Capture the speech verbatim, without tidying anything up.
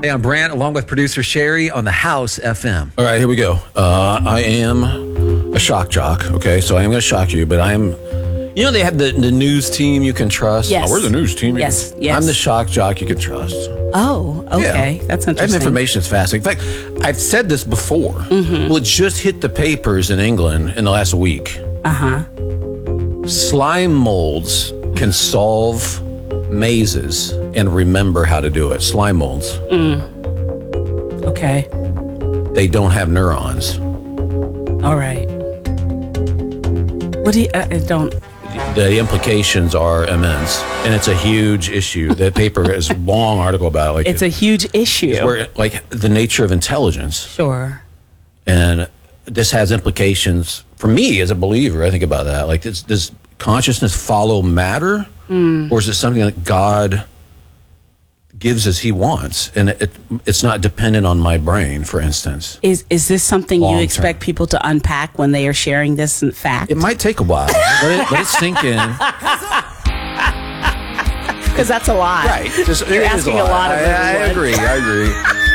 Hey, I'm Brant, along with producer Sherry on the House F M. All right, here we go. Uh, I am a shock jock, okay? So I am going to shock you, but I am... You know they have the, the news team you can trust? Yes. Oh, we're the news team. Yes, yes. I'm the shock jock you can trust. Oh, okay. Yeah. That's I have interesting. information that's fascinating. In fact, I've said this before. Mm-hmm. Well, it just hit the papers in England in the last week. Uh-huh. Slime molds can solve mazes and remember how to do it. Slime molds. Okay. They don't have neurons. All right. What do you, I I don't... The implications are immense, and it's a huge issue. The paper has a long article about it. Like It's a huge issue. where, like the nature of intelligence, Sure. and this has implications for me as a believer. I think about that. Like, does, does consciousness follow matter, or is it something that God gives as He wants, and it, it's not dependent on my brain, for instance? Is is this something Long you term. expect people to unpack when they are sharing this in fact? It might take a while. let, it, let it sink in. Because that's a lot. Right. Just, You're it is asking a lot of I, I everyone. agree. I agree.